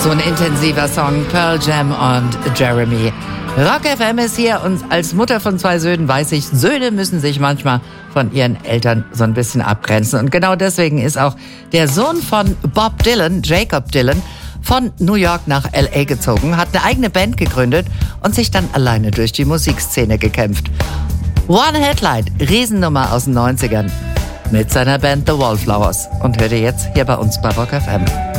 So ein intensiver Song, Pearl Jam und Jeremy. Rock FM ist hier und als Mutter von 2 Söhnen weiß ich, Söhne müssen sich manchmal von ihren Eltern so ein bisschen abgrenzen. Und genau deswegen ist auch der Sohn von Bob Dylan, Jacob Dylan, von New York nach L.A. gezogen, hat eine eigene Band gegründet und sich dann alleine durch die Musikszene gekämpft. One Headlight, Riesennummer aus den 90ern, mit seiner Band The Wallflowers. Und hört ihr jetzt hier bei uns bei Rock FM.